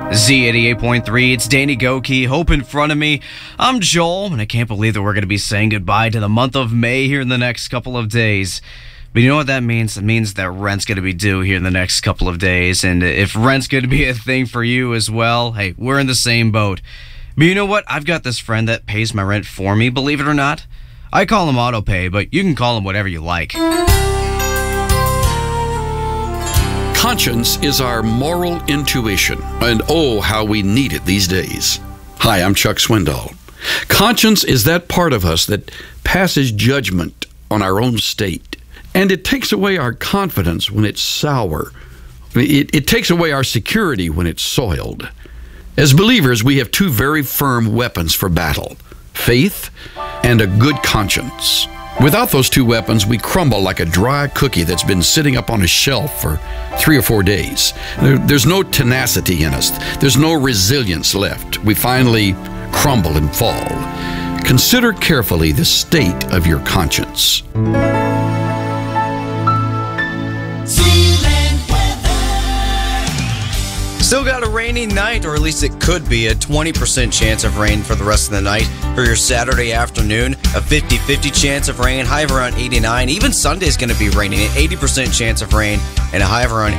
Z88.3, it's Danny Goki. Hope in front of me. I'm Joel, and I can't believe that we're going to be saying goodbye to the month of May here in the next couple of days. But you know what that means? It means that rent's going to be due here in the next couple of days. And if rent's going to be a thing for you as well, hey, we're in the same boat. But you know what? I've got this friend that pays my rent for me, believe it or not. I call him AutoPay, but you can call him whatever you like. Conscience is our moral intuition, and oh, how we need it these days. Hi, I'm Chuck Swindoll. Conscience is that part of us that passes judgment on our own state, and it takes away our confidence when it's sour. It takes away our security when it's soiled. As believers, we have two very firm weapons for battle: faith and a good conscience. Without those two weapons, we crumble like a dry cookie that's been sitting up on a shelf for 3 or 4 days. There's no tenacity in us. There's no resilience left. We finally crumble and fall. Consider carefully the state of your conscience. Still got a rainy night, or at least it could be a 20% chance of rain for the rest of the night. For your Saturday afternoon, a 50-50 chance of rain, high of around 89. Even Sunday's going to be raining, an 80% chance of rain, and a high of around